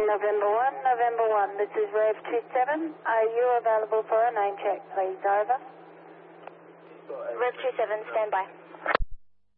November 1, this is Rev 27. Are you available for a name check, please? Over. Rev 27, stand by.